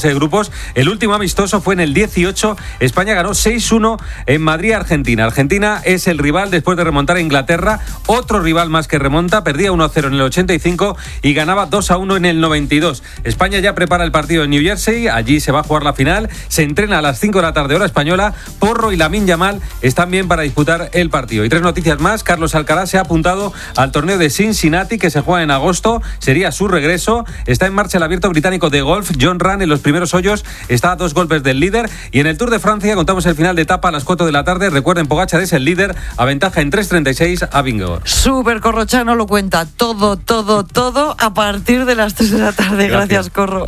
de grupos. El último amistoso fue en el 18. España ganó 6-1 en Madrid, Argentina. Argentina es el rival después de remontar a Inglaterra. Otro rival más que remonta. Perdía 1-0 en el 85 y ganaba 2-1 en el 92. España ya prepara el partido en New Jersey. Allí se va a jugar la final. Se entrena a las 5 de la tarde, hora española. Porro y Lamine Yamal están bien para disputar el partido. Y 3 noticias más. Carlos Alcaraz se ha apuntado al torneo de Cincinnati, que se juega en agosto. Sería su regreso. Está en marcha el abierto británico de golf. John Ram en los primeros hoyos está a 2 golpes del líder. Y en el Tour de Francia contamos el final de etapa a las 4 de la tarde. Recuerden, Pogačar es el líder, a ventaja en 3.36 a Vingegaard. Súper Corrochano lo cuenta todo a partir de las 3 de la tarde. Gracias, Corro.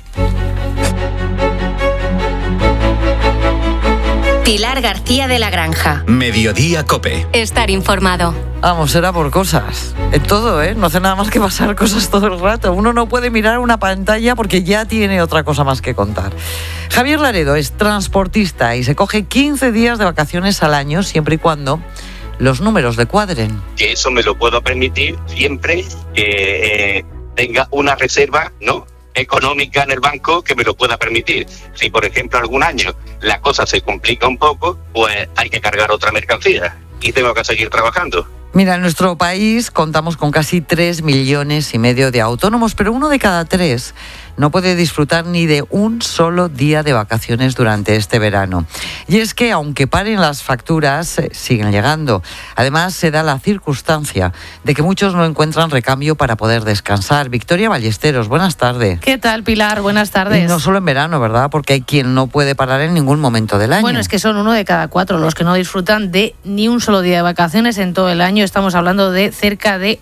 Pilar García de la Granja. Mediodía COPE. Estar informado. Vamos, será por cosas. En todo, No hace nada más que pasar cosas todo el rato. Uno no puede mirar una pantalla porque ya tiene otra cosa más que contar. Javier Laredo es transportista y se coge 15 días de vacaciones al año, siempre y cuando los números le cuadren. Que eso me lo puedo permitir siempre que tenga una reserva, ¿no?, económica en el banco que me lo pueda permitir. Si, por ejemplo, algún año la cosa se complica un poco, pues hay que cargar otra mercancía y tengo que seguir trabajando. Mira, en nuestro país contamos con casi 3,5 millones de autónomos, pero 1 de cada 3 no puede disfrutar ni de un solo día de vacaciones durante este verano. Y es que, aunque paren las facturas, siguen llegando. Además, se da la circunstancia de que muchos no encuentran recambio para poder descansar. Victoria Ballesteros, buenas tardes. ¿Qué tal, Pilar? Buenas tardes. Y no solo en verano, ¿verdad? Porque hay quien no puede parar en ningún momento del año. Bueno, es que son 1 de cada 4 los que no disfrutan de ni un solo día de vacaciones en todo el año. Estamos hablando de cerca de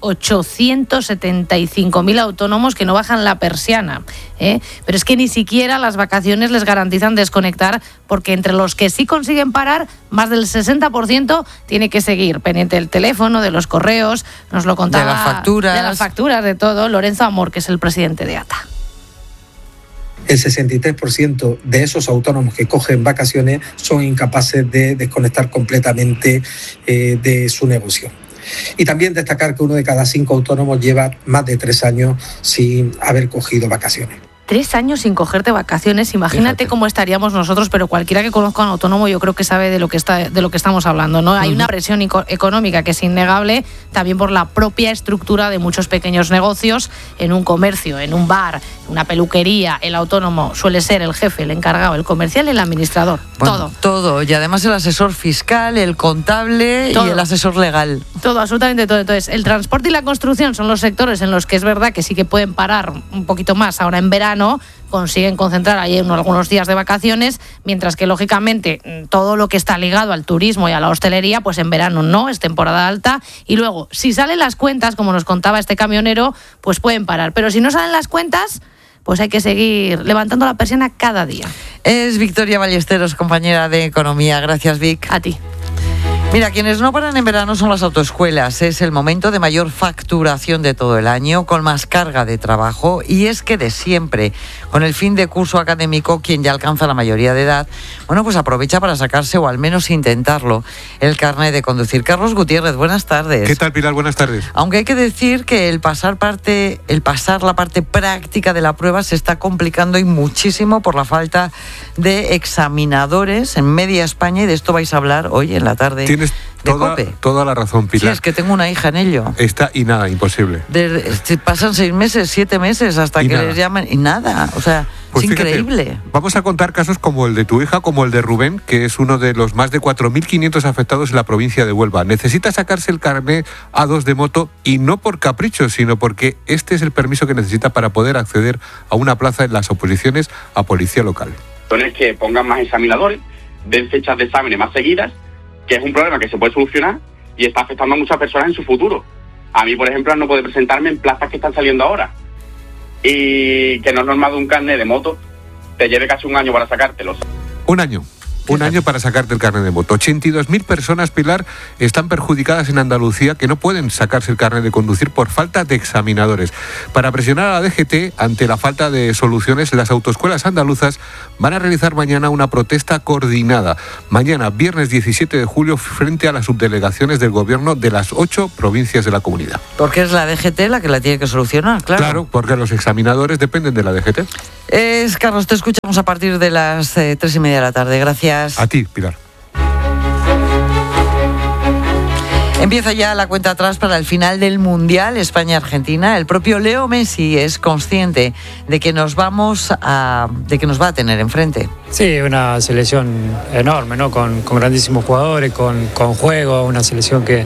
875.000 autónomos que no bajan la persiana. Pero es que ni siquiera las vacaciones les garantizan desconectar, porque entre los que sí consiguen parar, más del 60% tiene que seguir pendiente del teléfono, de los correos, nos lo contaba. De las facturas, de todo. Lorenzo Amor, que es el presidente de ATA. El 63% de esos autónomos que cogen vacaciones son incapaces de desconectar completamente de su negocio. Y también destacar que 1 de cada 5 autónomos lleva más de 3 años sin haber cogido vacaciones. 3 años sin cogerte vacaciones, imagínate cómo estaríamos nosotros, pero cualquiera que conozca a un autónomo yo creo que sabe de lo que estamos hablando, ¿no? Hay una presión económica que es innegable, también por la propia estructura de muchos pequeños negocios. En un comercio, en un bar, una peluquería, el autónomo suele ser el jefe, el encargado, el comercial y el administrador. Bueno, todo. Y además el asesor fiscal, el contable todo. Y el asesor legal. Todo, absolutamente todo. Entonces, el transporte y la construcción son los sectores en los que es verdad que sí que pueden parar un poquito más ahora en verano, consiguen concentrar ahí algunos días de vacaciones, mientras que lógicamente todo lo que está ligado al turismo y a la hostelería, pues en verano no, es temporada alta, y luego si salen las cuentas, como nos contaba este camionero, pues pueden parar, pero si no salen las cuentas, pues hay que seguir levantando la persiana cada día. Es Victoria Ballesteros, compañera de Economía. Gracias, Vic. A ti. Mira, quienes no paran en verano son las autoescuelas. Es el momento de mayor facturación de todo el año, con más carga de trabajo. Y es que de siempre, con el fin de curso académico, quien ya alcanza la mayoría de edad, bueno, pues aprovecha para sacarse, o al menos intentarlo, el carnet de conducir. Carlos Gutiérrez, buenas tardes. ¿Qué tal, Pilar? Buenas tardes. Aunque hay que decir que el pasar la parte práctica de la prueba se está complicando y muchísimo por la falta de examinadores en media España, y de esto vais a hablar hoy en la tarde. Tienes toda la razón, Pilar. Sí, es que tengo una hija en ello. Imposible. Pasan 6 meses, 7 meses hasta que les llamen y nada. O sea, pues es increíble. Fíjate, vamos a contar casos como el de tu hija, como el de Rubén, que es uno de los más de 4.500 afectados en la provincia de Huelva. Necesita sacarse el carnet A2 de moto, y no por capricho, sino porque este es el permiso que necesita para poder acceder a una plaza en las oposiciones a policía local. Es que pongan más examinadores, den fechas de exámenes más seguidas, que es un problema que se puede solucionar y está afectando a muchas personas en su futuro. A mí, por ejemplo, no puedo presentarme en plazas que están saliendo ahora, y que no es normal de un carnet de moto te lleve casi un año para sacártelo. Un año. Un año para sacarte el carnet de moto. 82.000 personas, Pilar, están perjudicadas en Andalucía que no pueden sacarse el carnet de conducir por falta de examinadores. Para presionar a la DGT ante la falta de soluciones, las autoescuelas andaluzas van a realizar mañana una protesta coordinada. Mañana, viernes 17 de julio, frente a las subdelegaciones del gobierno de las 8 provincias de la comunidad. Porque es la DGT la que la tiene que solucionar, claro. Claro, porque los examinadores dependen de la DGT. Carlos, te escuchamos a partir de las 3:30 de la tarde. Gracias. A ti, Pilar. Empieza ya la cuenta atrás para el final del Mundial España-Argentina. El propio Leo Messi es consciente de que nos va a tener enfrente. Sí, una selección enorme, ¿no? Con grandísimos jugadores, con juego, una selección que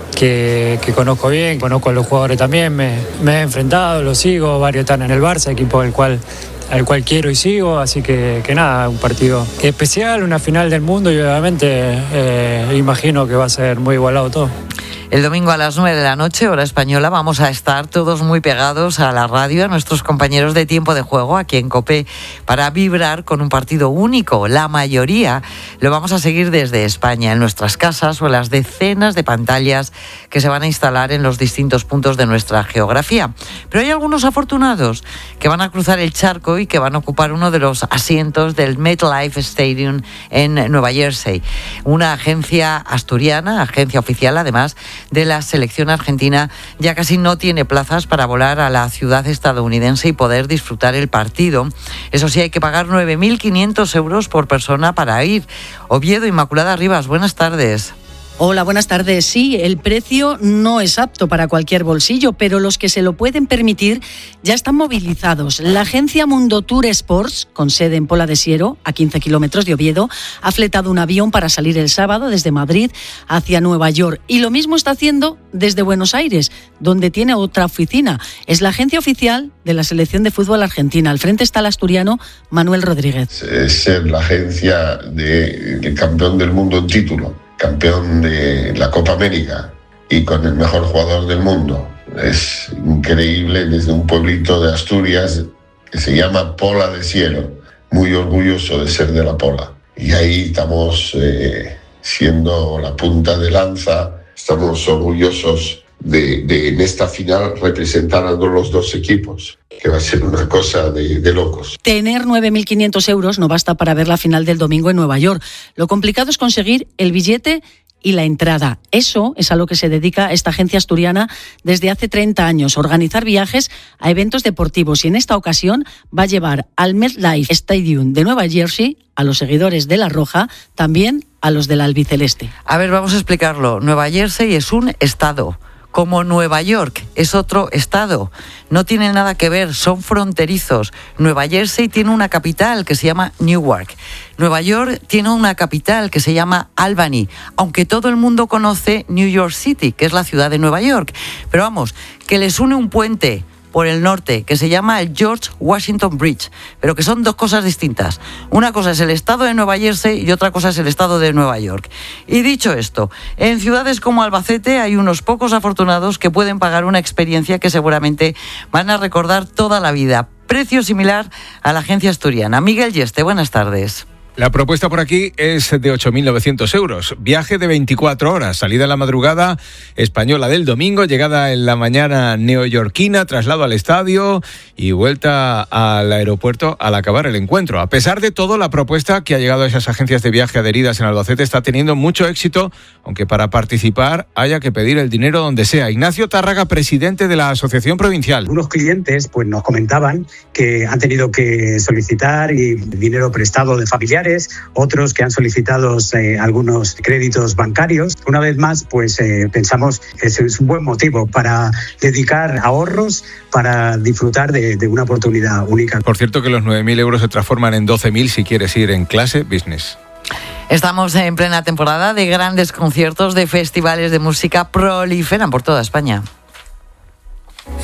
conozco bien, conozco a los jugadores también, me he enfrentado, los sigo, varios están en el Barça, equipo al cual quiero y sigo, así que nada, un partido especial, una final del mundo y obviamente imagino que va a ser muy igualado todo. El domingo a las 9 de la noche, hora española, vamos a estar todos muy pegados a la radio, a nuestros compañeros de Tiempo de Juego, aquí en COPE, para vibrar con un partido único. La mayoría lo vamos a seguir desde España, en nuestras casas o en las decenas de pantallas que se van a instalar en los distintos puntos de nuestra geografía. Pero hay algunos afortunados que van a cruzar el charco y que van a ocupar uno de los asientos del MetLife Stadium en Nueva Jersey. Una agencia asturiana, agencia oficial además, de la selección argentina, ya casi no tiene plazas para volar a la ciudad estadounidense y poder disfrutar el partido. Eso sí, hay que pagar 9.500 euros por persona para ir. Oviedo, Inmaculada Rivas, buenas tardes. Hola, buenas tardes. Sí, el precio no es apto para cualquier bolsillo, pero los que se lo pueden permitir ya están movilizados. La agencia Mundo Tour Sports, con sede en Pola de Siero, a 15 kilómetros de Oviedo, ha fletado un avión para salir el sábado desde Madrid hacia Nueva York. Y lo mismo está haciendo desde Buenos Aires, donde tiene otra oficina. Es la agencia oficial de la selección de fútbol argentina. Al frente está el asturiano Manuel Rodríguez. Es ser la agencia del campeón del mundo en título, campeón de la Copa América y con el mejor jugador del mundo. Es increíble, desde un pueblito de Asturias que se llama Pola de Siero, muy orgulloso de ser de la Pola. Y ahí estamos siendo la punta de lanza, estamos orgullosos de en esta final representar a los dos equipos, que va a ser una cosa de locos. Tener 9.500 euros no basta para ver la final del domingo en Nueva York. Lo complicado es conseguir el billete y la entrada. Eso es a lo que se dedica esta agencia asturiana desde hace 30 años, organizar viajes a eventos deportivos, y en esta ocasión va a llevar al MetLife Stadium de Nueva Jersey a los seguidores de la Roja, también a los del albiceleste. A ver, vamos a explicarlo. Nueva Jersey es un estado, como Nueva York es otro estado. No tienen nada que ver, son fronterizos. Nueva Jersey tiene una capital que se llama Newark. Nueva York tiene una capital que se llama Albany, aunque todo el mundo conoce New York City, que es la ciudad de Nueva York. Pero vamos, que les une un puente por el norte, que se llama el George Washington Bridge, pero que son dos cosas distintas. Una cosa es el estado de Nueva Jersey y otra cosa es el estado de Nueva York. Y dicho esto, en ciudades como Albacete hay unos pocos afortunados que pueden pagar una experiencia que seguramente van a recordar toda la vida. Precio similar a la agencia asturiana. Miguel Yeste, buenas tardes. La propuesta por aquí es de 8.900 euros. Viaje de 24 horas, salida en la madrugada española del domingo, llegada en la mañana neoyorquina, traslado al estadio y vuelta al aeropuerto al acabar el encuentro. A pesar de todo, la propuesta que ha llegado a esas agencias de viaje adheridas en Albacete está teniendo mucho éxito, aunque para participar haya que pedir el dinero donde sea. Ignacio Tárraga, presidente de la Asociación Provincial. Unos clientes nos comentaban que han tenido que solicitar dinero prestado de familiares, otros que han solicitado algunos créditos bancarios. Una vez más, pensamos que es un buen motivo para dedicar ahorros para disfrutar de una oportunidad única. Por cierto, que los 9.000 euros se transforman en 12.000 si quieres ir en clase business. Estamos en plena temporada de grandes conciertos, de festivales de música, proliferan por toda España.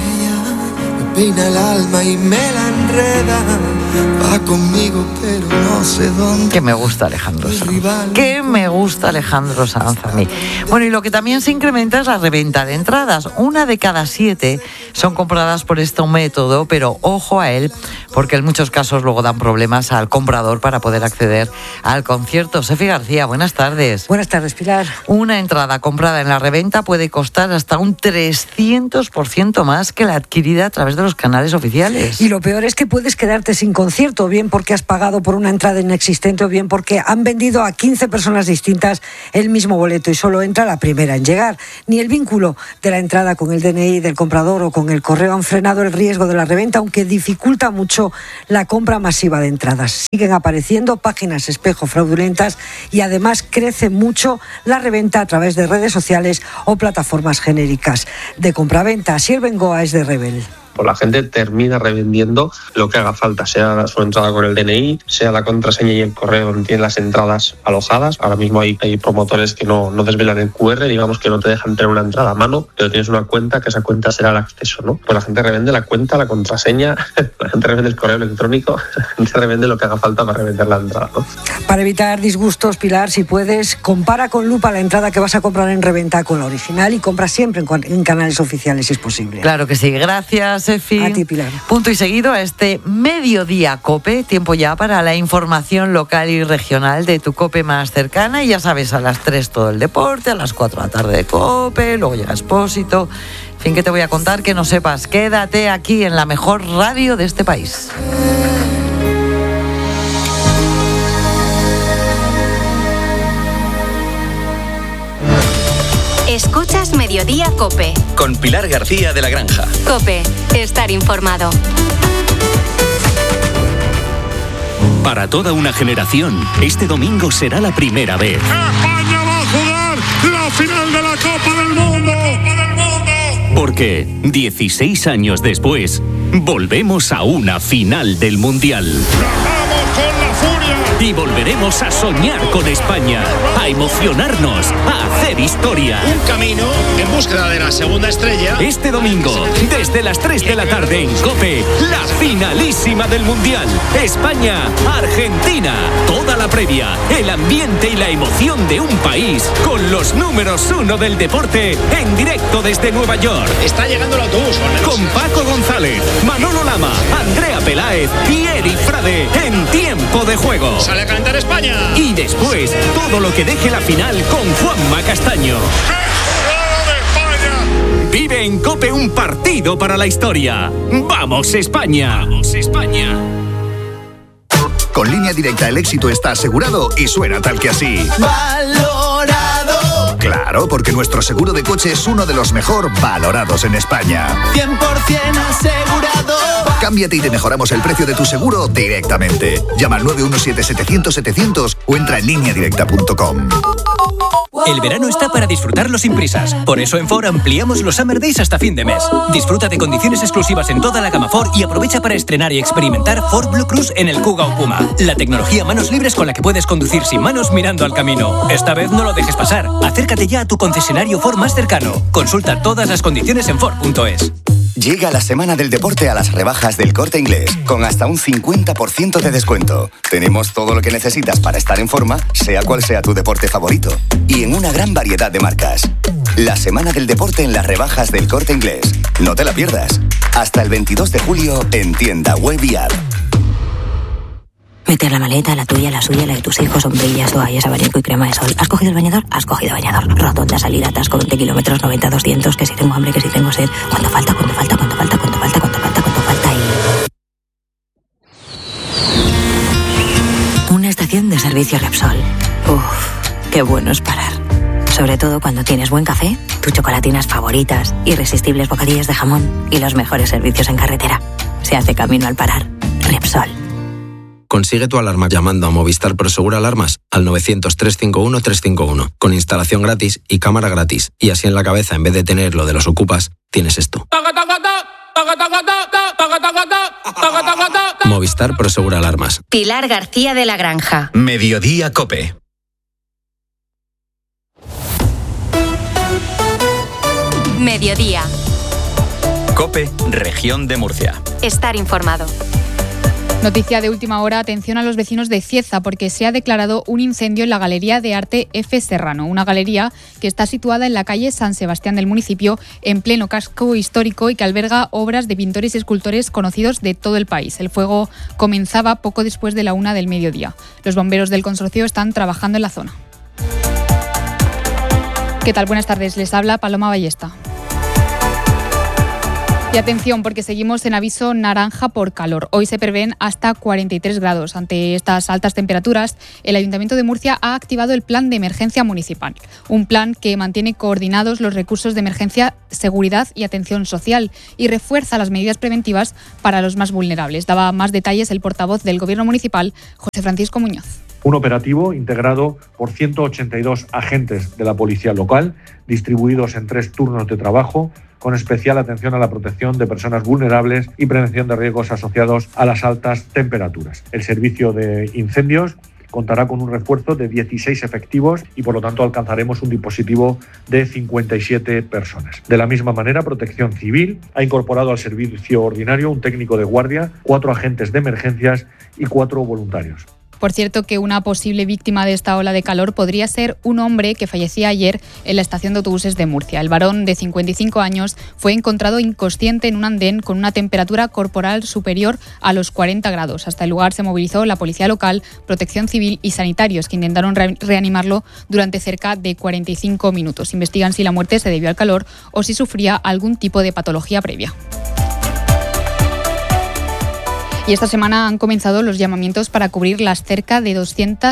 Ella me peina el alma y me la enreda, va conmigo pero no no sé dónde. Que me gusta Alejandro Sanz. Que me gusta Alejandro Sanz a mí. Bueno, y lo que también se incrementa es la reventa de entradas. 1 de cada 7 son compradas por este método, pero ojo a él, porque en muchos casos luego dan problemas al comprador para poder acceder al concierto. Sefi García, buenas tardes. Buenas tardes, Pilar. Una entrada comprada en la reventa puede costar hasta un 300% más que la adquirida a través de los canales oficiales. Y lo peor es que puedes quedarte sin concierto, bien porque has pagado por una entrada inexistente o bien porque han vendido a 15 personas distintas el mismo boleto y solo entra la primera en llegar. Ni el vínculo de la entrada con el DNI del comprador o con el correo han frenado el riesgo de la reventa, aunque dificulta mucho la compra masiva de entradas. Siguen apareciendo páginas espejo fraudulentas y además crece mucho la reventa a través de redes sociales o plataformas genéricas de compraventa. Asier Bengoa es de Rebel. Pues la gente termina revendiendo lo que haga falta, sea su entrada con el DNI, sea la contraseña y el correo donde tienen las entradas alojadas. Ahora mismo hay promotores que no desvelan el QR, digamos que no te dejan tener una entrada a mano, pero tienes una cuenta, que esa cuenta será el acceso, ¿no? Pues la gente revende la cuenta, la contraseña, la gente revende el correo electrónico, la gente revende lo que haga falta para revender la entrada, ¿no? Para evitar disgustos, Pilar, si puedes, compara con lupa la entrada que vas a comprar en reventa con la original y compra siempre en canales oficiales si es posible. Claro que sí, gracias. Sefi. A ti, Pilar. Punto y seguido a este Mediodía COPE, tiempo ya para la información local y regional de tu COPE más cercana. Y ya sabes, a las 3 todo el deporte, a las 4 de la tarde de COPE, luego llega Expósito. En fin, ¿qué te voy a contar que no sepas? Quédate aquí en la mejor radio de este país. Escuchas Mediodía COPE. Con Pilar García de la Granja. COPE, estar informado. Para toda una generación, este domingo será la primera vez. España va a jugar la final de la Copa del Mundo. Porque 16 años después, volvemos a una final del Mundial. ¡Vamos con la furia! Y volveremos a soñar con España, a emocionarnos, a hacer historia. Un camino en búsqueda de la segunda estrella. Este domingo, desde las 3 de la tarde en COPE, la finalísima del Mundial. España-Argentina. Toda la previa, el ambiente y la emoción de un país con los números 1 del deporte en directo desde Nueva York. Está llegando el autobús. Con Paco González, Manolo Lama, Andrea Peláez y Eri Frade en tiempo de juego. Sale a cantar España. Y después, todo lo que deje la final con Juanma Castaño. Vive en COPE un partido para la historia. ¡Vamos, España! ¡Vamos, España! Con Línea Directa el éxito está asegurado y suena tal que así. ¡Valorado! Claro, porque nuestro seguro de coche es uno de los mejor valorados en España. 100% asegurado. Cámbiate y te mejoramos el precio de tu seguro directamente. Llama al 917-700-700 o entra en lineadirecta.com. El verano está para disfrutarlo sin prisas. Por eso en Ford ampliamos los Summer Days hasta fin de mes. Disfruta de condiciones exclusivas en toda la gama Ford y aprovecha para estrenar y experimentar Ford Blue Cruise en el Kuga o Puma. La tecnología manos libres con la que puedes conducir sin manos mirando al camino. Esta vez no lo dejes pasar. Acércate ya a tu concesionario Ford más cercano. Consulta todas las condiciones en Ford.es. Llega la semana del deporte a las rebajas del Corte Inglés, con hasta un 50% de descuento. Tenemos todo lo que necesitas para estar en forma, sea cual sea tu deporte favorito. Y en una gran variedad de marcas. La semana del deporte en las rebajas del Corte Inglés. No te la pierdas. Hasta el 22 de julio en tienda web y app. Meter la maleta, la tuya, la suya, la de tus hijos, sombrillas, toallas, abanico y crema de sol. ¿Has cogido el bañador? Has cogido bañador. Rotonda, salida, atasco, 20 kilómetros, 90, 200, que si tengo hambre, que si tengo sed. ¿Cuánto falta? ¿Cuánto falta? ¿Cuánto falta? ¿Cuánto falta? ¿Cuánto falta? ¿Cuánto falta? Y... una estación de servicio Repsol. Uf, qué bueno es parar. Sobre todo cuando tienes buen café, tus chocolatinas favoritas, irresistibles bocadillos de jamón y los mejores servicios en carretera. Se hace camino al parar. Repsol. Consigue tu alarma llamando a Movistar Prosegur Alarmas al 900-351-351, con instalación gratis y cámara gratis. Y así en la cabeza, en vez de tener lo de los ocupas, tienes esto. Movistar Prosegur Alarmas. Pilar García de la Granja. Mediodía COPE. Mediodía. COPE, Región de Murcia. Estar informado. Noticia de última hora, atención a los vecinos de Cieza, porque se ha declarado un incendio en la Galería de Arte F. Serrano, una galería que está situada en la calle San Sebastián del municipio, en pleno casco histórico y que alberga obras de pintores y escultores conocidos de todo el país. El fuego comenzaba poco después de la 1 del mediodía. Los bomberos del consorcio están trabajando en la zona. ¿Qué tal? Buenas tardes, les habla Paloma Ballesta. Y atención, porque seguimos en aviso naranja por calor. Hoy se prevén hasta 43 grados. Ante estas altas temperaturas, el Ayuntamiento de Murcia ha activado el Plan de Emergencia Municipal. Un plan que mantiene coordinados los recursos de emergencia, seguridad y atención social y refuerza las medidas preventivas para los más vulnerables. Daba más detalles el portavoz del Gobierno municipal, José Francisco Muñoz. Un operativo integrado por 182 agentes de la policía local, distribuidos en 3 turnos de trabajo, con especial atención a la protección de personas vulnerables y prevención de riesgos asociados a las altas temperaturas. El servicio de incendios contará con un refuerzo de 16 efectivos y por lo tanto alcanzaremos un dispositivo de 57 personas. De la misma manera, Protección Civil ha incorporado al servicio ordinario un técnico de guardia, 4 agentes de emergencias y 4 voluntarios. Por cierto, que una posible víctima de esta ola de calor podría ser un hombre que fallecía ayer en la estación de autobuses de Murcia. El varón, de 55 años, fue encontrado inconsciente en un andén con una temperatura corporal superior a los 40 grados. Hasta el lugar se movilizó la policía local, Protección Civil y sanitarios, que intentaron reanimarlo durante cerca de 45 minutos. Investigan si la muerte se debió al calor o si sufría algún tipo de patología previa. Y esta semana han comenzado los llamamientos para cubrir las cerca de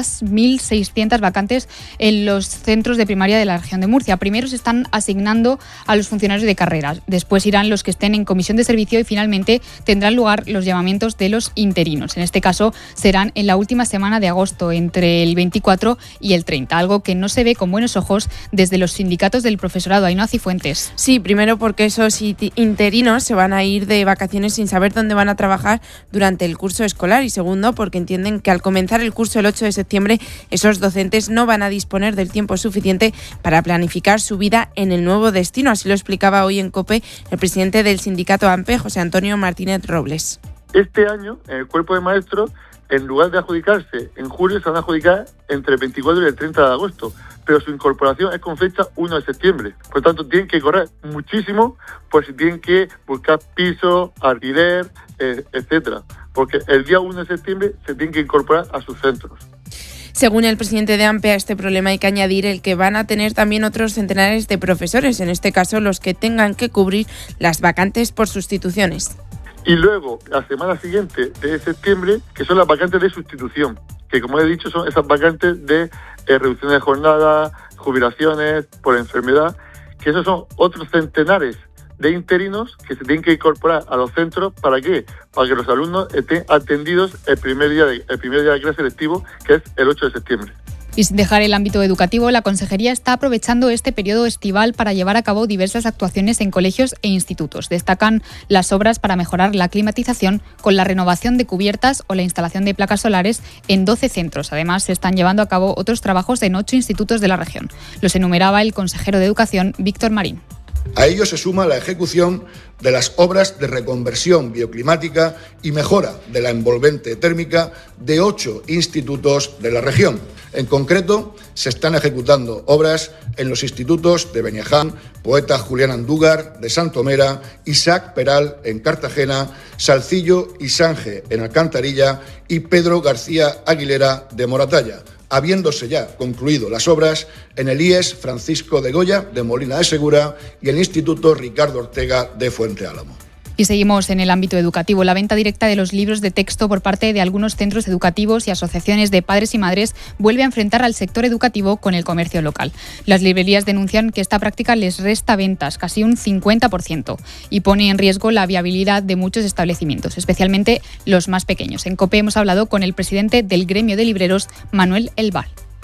200.600 vacantes en los centros de primaria de la región de Murcia. Primero se están asignando a los funcionarios de carrera, después irán los que estén en comisión de servicio y finalmente tendrán lugar los llamamientos de los interinos. En este caso serán en la última semana de agosto, entre el 24 y el 30, algo que no se ve con buenos ojos desde los sindicatos del profesorado. Ainhoa Cifuentes. Sí, primero porque esos interinos se van a ir de vacaciones sin saber dónde van a trabajar durante el curso escolar, y segundo porque entienden que al comenzar el curso el 8 de septiembre esos docentes no van a disponer del tiempo suficiente para planificar su vida en el nuevo destino. Así lo explicaba hoy en COPE el presidente del sindicato AMPE, José Antonio Martínez Robles. Este año, en el cuerpo de maestros, en lugar de adjudicarse en julio, se van a adjudicar entre el 24 y el 30 de agosto, pero su incorporación es con fecha 1 de septiembre. Por lo tanto, tienen que correr muchísimo, pues si tienen que buscar piso, alquiler, etcétera, porque el día 1 de septiembre se tienen que incorporar a sus centros. Según el presidente de AMPE, a este problema hay que añadir el que van a tener también otros centenares de profesores, en este caso los que tengan que cubrir las vacantes por sustituciones. Y luego, la semana siguiente de septiembre, que son las vacantes de sustitución, que como he dicho son esas vacantes de reducción de jornada, jubilaciones por enfermedad, que esos son otros centenares de interinos que se tienen que incorporar a los centros. ¿Para qué? Para que los alumnos estén atendidos el primer día de clase lectivo, que es el 8 de septiembre. Y sin dejar el ámbito educativo, la Consejería está aprovechando este periodo estival para llevar a cabo diversas actuaciones en colegios e institutos. Destacan las obras para mejorar la climatización con la renovación de cubiertas o la instalación de placas solares en 12 centros. Además, se están llevando a cabo otros trabajos en 8 institutos de la región. Los enumeraba el consejero de Educación, Víctor Marín. A ello se suma la ejecución de las obras de reconversión bioclimática y mejora de la envolvente térmica de 8 institutos de la región. En concreto, se están ejecutando obras en los institutos de Beniaján, Poeta Julián Andújar de Santomera, Isaac Peral en Cartagena, Salcillo y Sange en Alcantarilla y Pedro García Aguilera de Moratalla, habiéndose ya concluido las obras en el IES Francisco de Goya de Molina de Segura y el Instituto Ricardo Ortega de Fuente Álamo. Y seguimos en el ámbito educativo. La venta directa de los libros de texto por parte de algunos centros educativos y asociaciones de padres y madres vuelve a enfrentar al sector educativo con el comercio local. Las librerías denuncian que esta práctica les resta ventas, casi un 50%, y pone en riesgo la viabilidad de muchos establecimientos, especialmente los más pequeños. En COPE hemos hablado con el presidente del gremio de libreros, Manuel Elbal.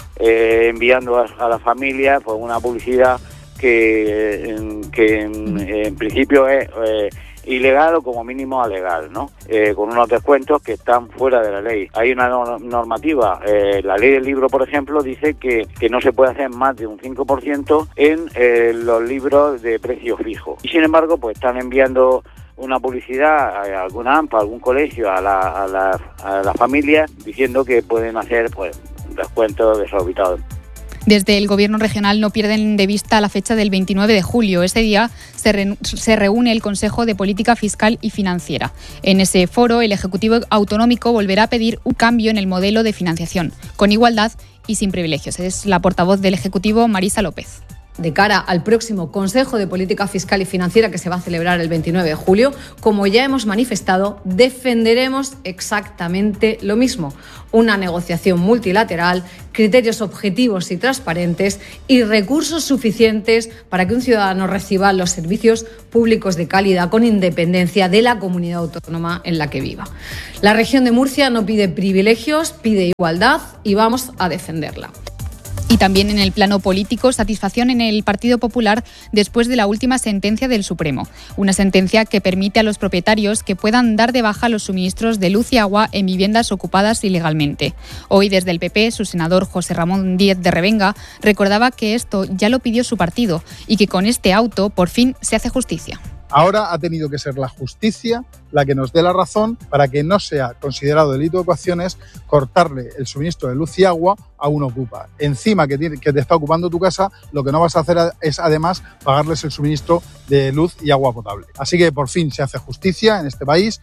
Enviando a la familia pues, una publicidad que en principio es ilegal o como mínimo alegal, ¿no? Con unos descuentos que están fuera de la ley. Hay una normativa, la ley del libro, por ejemplo, dice que no se puede hacer más de un 5% en los libros de precio fijo. Y sin embargo, pues están enviando una publicidad a alguna AMPA, a algún colegio, a la familia, diciendo que pueden hacer pues descuentos desorbitados. Desde el Gobierno regional no pierden de vista la fecha del 29 de julio. Ese día se reúne el Consejo de Política Fiscal y Financiera. En ese foro, el Ejecutivo Autonómico volverá a pedir un cambio en el modelo de financiación, con igualdad y sin privilegios. Es la portavoz del Ejecutivo, Marisa López. De cara al próximo Consejo de Política Fiscal y Financiera que se va a celebrar el 29 de julio, como ya hemos manifestado, defenderemos exactamente lo mismo. Una negociación multilateral, criterios objetivos y transparentes y recursos suficientes para que un ciudadano reciba los servicios públicos de calidad con independencia de la comunidad autónoma en la que viva. La región de Murcia no pide privilegios, pide igualdad y vamos a defenderla. Y también en el plano político, satisfacción en el Partido Popular después de la última sentencia del Supremo. Una sentencia que permite a los propietarios que puedan dar de baja los suministros de luz y agua en viviendas ocupadas ilegalmente. Hoy, desde el PP, su senador José Ramón Díez de Revenga recordaba que esto ya lo pidió su partido y que con este auto, por fin, se hace justicia. Ahora ha tenido que ser la justicia la que nos dé la razón para que no sea considerado delito de coacciones cortarle el suministro de luz y agua a un ocupa. Encima que te está ocupando tu casa, lo que no vas a hacer es además pagarles el suministro de luz y agua potable. Así que por fin se hace justicia en este país.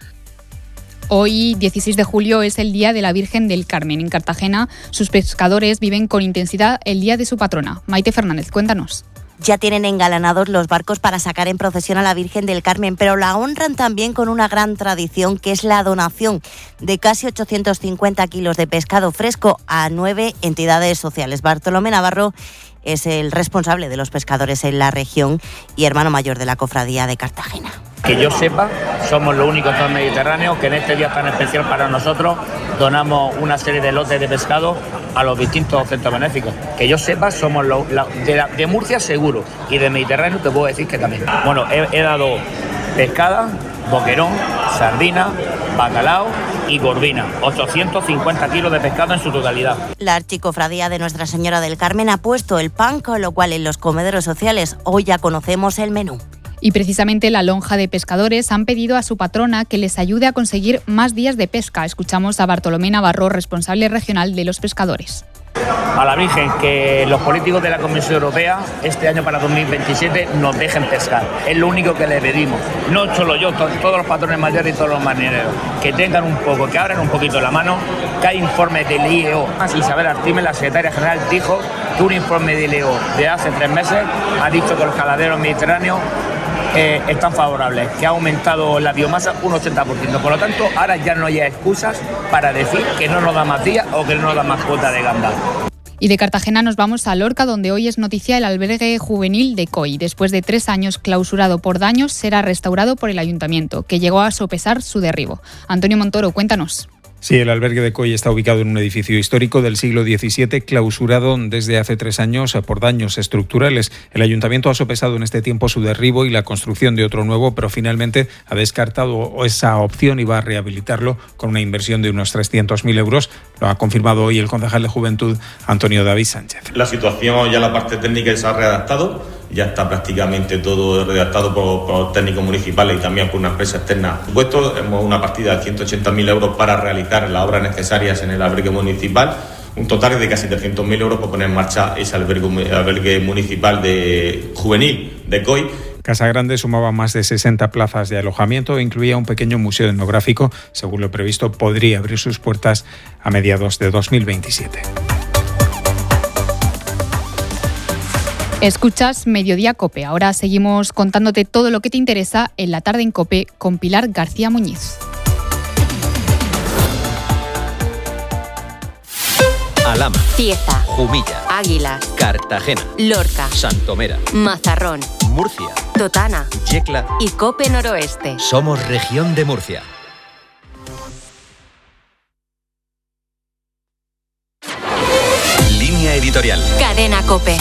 Hoy, 16 de julio, es el Día de la Virgen del Carmen. En Cartagena, sus pescadores viven con intensidad el día de su patrona. Maite Fernández, cuéntanos. Ya tienen engalanados los barcos para sacar en procesión a la Virgen del Carmen, pero la honran también con una gran tradición, que es la donación de casi 850 kilos de pescado fresco a 9 entidades sociales. Bartolomé Navarro es el responsable de los pescadores en la región y hermano mayor de la Cofradía de Cartagena. Que yo sepa, somos los únicos en todo el Mediterráneo que en este día tan especial para nosotros donamos una serie de lotes de pescado a los distintos centros benéficos. Que yo sepa, somos de Murcia seguro, y de Mediterráneo te puedo decir que también. Bueno, he dado pescada, boquerón, sardina, bacalao y gordina. 850 kilos de pescado en su totalidad. La Archicofradía de Nuestra Señora del Carmen ha puesto el pan, con lo cual en los comederos sociales hoy ya conocemos el menú. Y precisamente la lonja de pescadores han pedido a su patrona que les ayude a conseguir más días de pesca. Escuchamos a Bartolomé Navarro, responsable regional de los pescadores. A la Virgen, que los políticos de la Comisión Europea este año para 2027 nos dejen pescar. Es lo único que le pedimos. No solo yo, todos los patrones mayores y todos los marineros. Que tengan un poco, que abran un poquito la mano, que hay informes del IEO. Isabel Artime, la secretaria general, dijo que un informe del IEO de hace 3 meses ha dicho que los caladeros mediterráneos están favorables, que ha aumentado la biomasa un 80%. Por lo tanto, ahora ya no hay excusas para decir que no nos da más días o que no nos da más cuota de gamba. Y de Cartagena nos vamos a Lorca, donde hoy es noticia el albergue juvenil de COI. Después de 3 años clausurado por daños, será restaurado por el ayuntamiento, que llegó a sopesar su derribo. Antonio Montoro, cuéntanos. Sí, el albergue de COI está ubicado en un edificio histórico del siglo XVII, clausurado desde hace 3 años por daños estructurales. El ayuntamiento ha sopesado en este tiempo su derribo y la construcción de otro nuevo, pero finalmente ha descartado esa opción y va a rehabilitarlo con una inversión de unos 300.000 euros. Lo ha confirmado hoy el concejal de Juventud, Antonio David Sánchez. La situación, ya la parte técnica se ha redactado. Ya está prácticamente todo redactado por técnicos municipales y también por una empresa externa. Por supuesto, hemos una partida de 180.000 euros para realizar las obras necesarias en el albergue municipal. Un total de casi 300.000 euros para poner en marcha ese albergue municipal de juvenil de COI. Casa Grande sumaba más de 60 plazas de alojamiento e incluía un pequeño museo etnográfico. Según lo previsto, podría abrir sus puertas a mediados de 2027. Escuchas Mediodía COPE. Ahora seguimos contándote todo lo que te interesa en la tarde en COPE con Pilar García Muñiz. Alhama, Cieza, Jumilla, Águilas, Cartagena, Lorca, Santomera, Mazarrón, Murcia, Totana, Yecla y COPE Noroeste. Somos Región de Murcia. Línea editorial. Cadena COPE.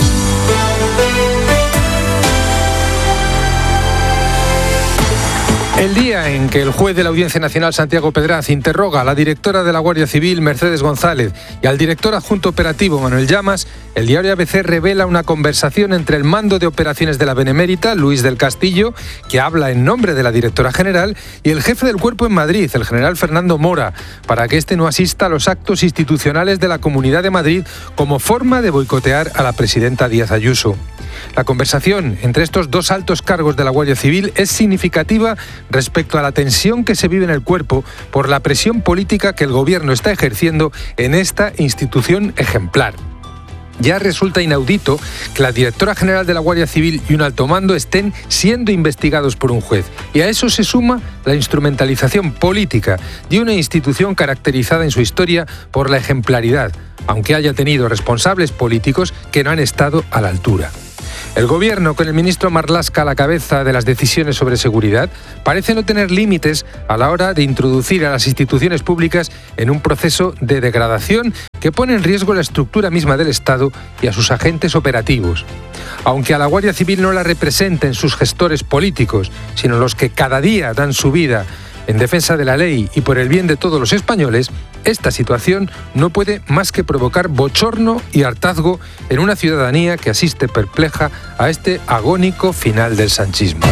El día en que el juez de la Audiencia Nacional, Santiago Pedraz, interroga a la directora de la Guardia Civil, Mercedes González, y al director adjunto operativo, Manuel Llamas, el diario ABC revela una conversación entre el mando de operaciones de la Benemérita, Luis del Castillo, que habla en nombre de la directora general, y el jefe del cuerpo en Madrid, el general Fernando Mora, para que éste no asista a los actos institucionales de la Comunidad de Madrid como forma de boicotear a la presidenta Díaz Ayuso. La conversación entre estos dos altos cargos de la Guardia Civil es significativa respecto a la tensión que se vive en el cuerpo por la presión política que el gobierno está ejerciendo en esta institución ejemplar. Ya resulta inaudito que la directora general de la Guardia Civil y un alto mando estén siendo investigados por un juez. Y a eso se suma la instrumentalización política de una institución caracterizada en su historia por la ejemplaridad, aunque haya tenido responsables políticos que no han estado a la altura. El gobierno, con el ministro Marlaska a la cabeza de las decisiones sobre seguridad, parece no tener límites a la hora de introducir a las instituciones públicas en un proceso de degradación que pone en riesgo la estructura misma del Estado y a sus agentes operativos. Aunque a la Guardia Civil no la representen sus gestores políticos, sino los que cada día dan su vida en defensa de la ley y por el bien de todos los españoles, esta situación no puede más que provocar bochorno y hartazgo en una ciudadanía que asiste perpleja a este agónico final del sanchismo.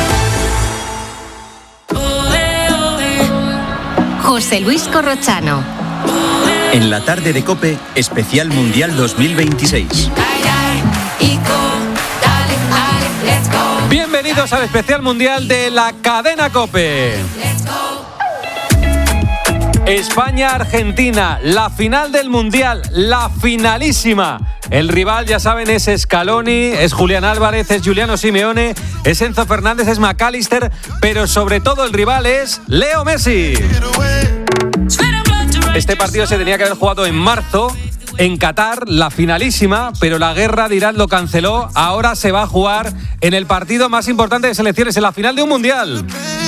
José Luis Corrochano. En la tarde de COPE, especial Mundial 2026. Bienvenidos al especial mundial de la cadena COPE. España-Argentina, la final del mundial, la finalísima. El rival, ya saben, es Scaloni, es Julián Álvarez, es Giuliano Simeone, es Enzo Fernández, es McAllister, pero sobre todo el rival es Leo Messi. Este partido se tenía que haber jugado en marzo en Qatar, la finalísima, pero la guerra de Irán lo canceló. Ahora se va a jugar en el partido más importante de selecciones, en la final de un mundial.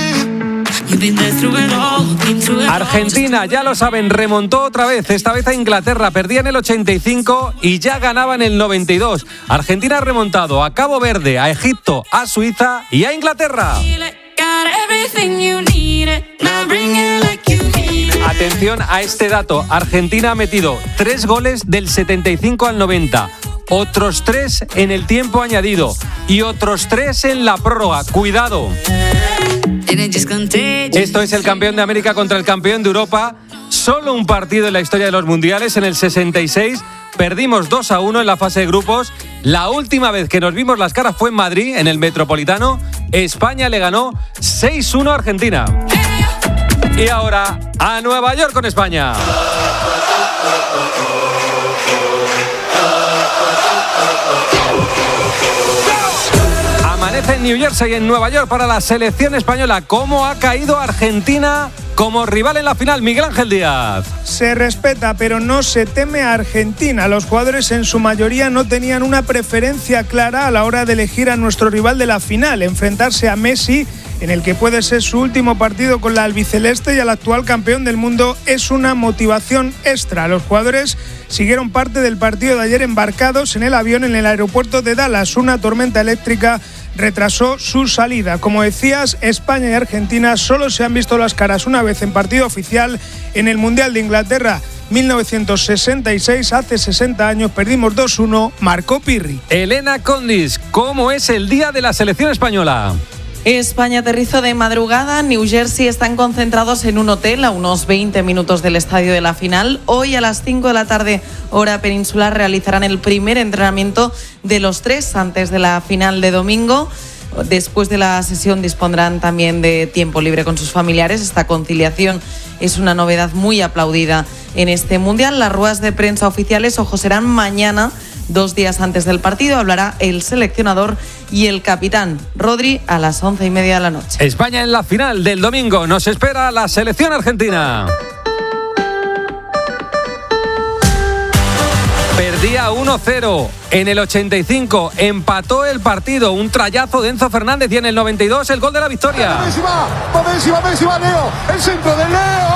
Argentina, ya lo saben, remontó otra vez, esta vez a Inglaterra, perdía en el 85 y ya ganaba en el 92. Argentina ha remontado a Cabo Verde, a Egipto, a Suiza y a Inglaterra. Atención a este dato, Argentina ha metido 3 goles del 75 al 90, otros 3 en el tiempo añadido y otros 3 en la prórroga. ¡Cuidado! Esto es el campeón de América contra el campeón de Europa. Solo un partido en la historia de los mundiales. En el 66 perdimos 2-1 en la fase de grupos. La última vez que nos vimos las caras fue en Madrid, en el Metropolitano. España le ganó 6-1 a Argentina. Y ahora a Nueva York con España. Amanece en New Jersey, en Nueva York, para la selección española. ¿Cómo ha caído Argentina como rival en la final? Miguel Ángel Díaz. Se respeta, pero no se teme a Argentina. Los jugadores en su mayoría no tenían una preferencia clara a la hora de elegir a nuestro rival de la final. Enfrentarse a Messi, en el que puede ser su último partido con la albiceleste, y al actual campeón del mundo, es una motivación extra. Los jugadores siguieron parte del partido de ayer embarcados en el avión en el aeropuerto de Dallas. Una tormenta eléctrica retrasó su salida. Como decías, España y Argentina solo se han visto las caras una vez en partido oficial en el Mundial de Inglaterra 1966, hace 60 años, perdimos 2-1, marcó Pirri. Elena Condis, ¿cómo es el día de la selección española? España aterrizó de madrugada en New Jersey. Están concentrados en un hotel a unos 20 minutos del estadio de la final. Hoy a las 5 de la tarde, hora peninsular, realizarán el primer entrenamiento de los 3 antes de la final de domingo. Después de la sesión dispondrán también de tiempo libre con sus familiares. Esta conciliación es una novedad muy aplaudida en este mundial. Las ruedas de prensa oficiales, ojo, serán mañana, 2 días antes del partido. Hablará el seleccionador y el capitán Rodri a las 11:30 de la noche. España en la final del domingo. Nos espera la selección argentina. Perdía 1-0 en el 85, empató el partido, un trayazo de Enzo Fernández, y en el 92 el gol de la victoria. Messi va, Leo, el centro de Leo.